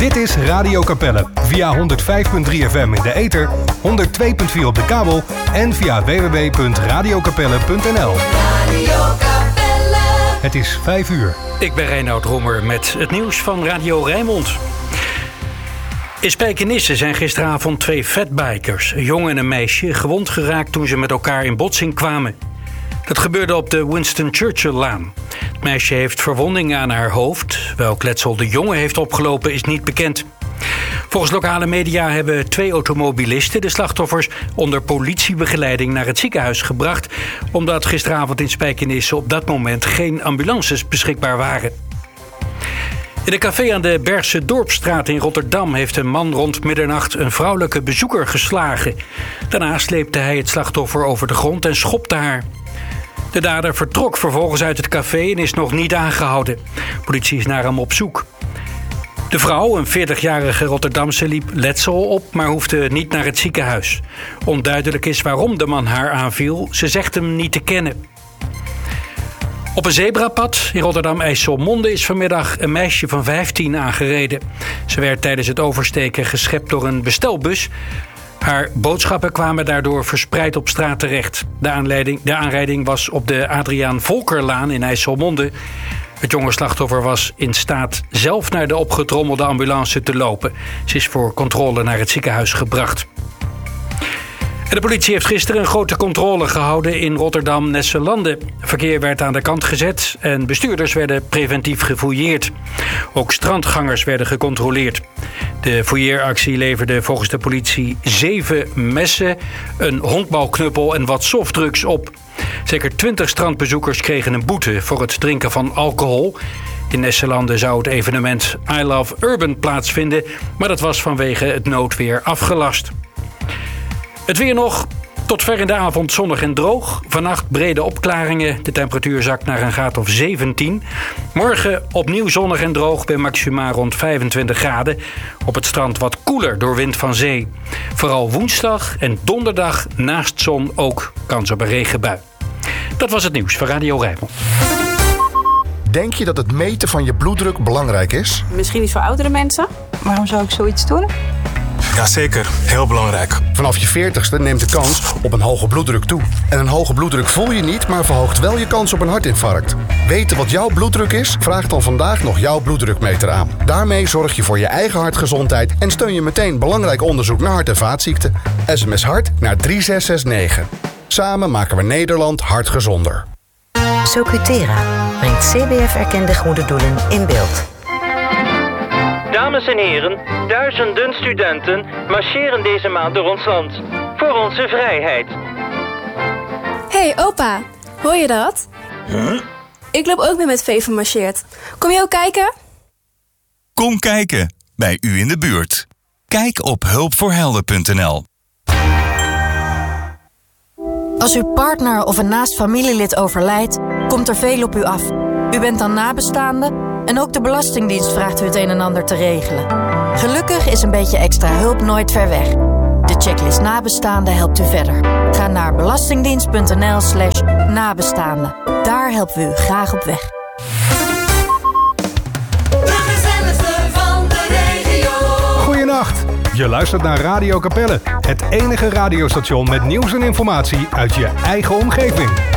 Dit is Radio Capelle via 105.3 FM in de ether, 102.4 op de kabel en via www.radiocapelle.nl. Het is 5 uur. Ik ben Reinoud Roemer met het nieuws van Radio Rijnmond. In Spijkenisse zijn gisteravond 2 fatbikers, een jongen en een meisje, gewond geraakt toen ze met elkaar in botsing kwamen. Dat gebeurde op de Winston Churchill-laan. Het meisje heeft verwondingen aan haar hoofd. Welk letsel de jongen heeft opgelopen is niet bekend. Volgens lokale media hebben 2 automobilisten de slachtoffers onder politiebegeleiding naar het ziekenhuis gebracht, omdat gisteravond in Spijkenisse op dat moment geen ambulances beschikbaar waren. In een café aan de Bergse Dorpsstraat in Rotterdam heeft een man rond middernacht een vrouwelijke bezoeker geslagen. Daarna sleepte hij het slachtoffer over de grond en schopte haar. De dader vertrok vervolgens uit het café en is nog niet aangehouden. Politie is naar hem op zoek. De vrouw, een 40-jarige Rotterdamse, liep letsel op, maar hoefde niet naar het ziekenhuis. Onduidelijk is waarom de man haar aanviel. Ze zegt hem niet te kennen. Op een zebrapad in Rotterdam-IJsselmonde is vanmiddag een meisje van 15 aangereden. Ze werd tijdens het oversteken geschept door een bestelbus. Haar boodschappen kwamen daardoor verspreid op straat terecht. De aanrijding was op de Adriaan Volkerlaan in IJsselmonde. Het jonge slachtoffer was in staat zelf naar de opgetrommelde ambulance te lopen. Ze is voor controle naar het ziekenhuis gebracht. En de politie heeft gisteren een grote controle gehouden in Rotterdam-Nesselande. Verkeer werd aan de kant gezet en bestuurders werden preventief gefouilleerd. Ook strandgangers werden gecontroleerd. De fouilleeractie leverde volgens de politie 7 messen, een honkbalknuppel en wat softdrugs op. Zeker 20 strandbezoekers kregen een boete voor het drinken van alcohol. In Nesselande zou het evenement I Love Urban plaatsvinden, maar dat was vanwege het noodweer afgelast. Het weer nog. Tot ver in de avond zonnig en droog. Vannacht brede opklaringen. De temperatuur zakt naar een graad of 17. Morgen opnieuw zonnig en droog bij maxima rond 25 graden. Op het strand wat koeler door wind van zee. Vooral woensdag en donderdag naast zon ook kans op een regenbui. Dat was het nieuws van Radio Rijnmond. Denk je dat het meten van je bloeddruk belangrijk is? Misschien iets voor oudere mensen. Waarom zou ik zoiets doen? Jazeker, heel belangrijk. Vanaf je 40ste neemt de kans op een hoge bloeddruk toe. En een hoge bloeddruk voel je niet, maar verhoogt wel je kans op een hartinfarct. Weten wat jouw bloeddruk is? Vraag dan vandaag nog jouw bloeddrukmeter aan. Daarmee zorg je voor je eigen hartgezondheid en steun je meteen belangrijk onderzoek naar hart- en vaatziekten. SMS HART naar 3669. Samen maken we Nederland hartgezonder. Socutera brengt CBF-erkende goede doelen in beeld. Dames en heren, duizenden studenten marcheren deze maand door ons land. Voor onze vrijheid. Hey opa, hoor je dat? Huh? Ik loop ook mee met Veven marcheert. Kom je ook kijken? Kom kijken, bij u in de buurt. Kijk op hulpvoorhelden.nl. Als uw partner of een naast familielid overlijdt, komt er veel op u af. U bent dan nabestaande en ook de Belastingdienst vraagt u het een en ander te regelen. Gelukkig is een beetje extra hulp nooit ver weg. De checklist nabestaande helpt u verder. Ga naar belastingdienst.nl/nabestaande. Daar helpen we u graag op weg. Goedenacht. Je luistert naar Radio Capelle, het enige radiostation met nieuws en informatie uit je eigen omgeving.